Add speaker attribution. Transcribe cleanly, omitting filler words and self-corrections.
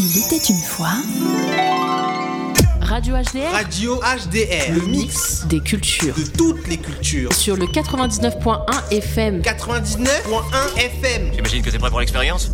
Speaker 1: Il était une fois... Radio HDR.
Speaker 2: Radio HDR. Le mix
Speaker 1: des cultures.
Speaker 2: De toutes les cultures.
Speaker 1: Sur le 99.1 FM.
Speaker 2: 99.1 FM.
Speaker 3: J'imagine que t'es prêt pour l'expérience ?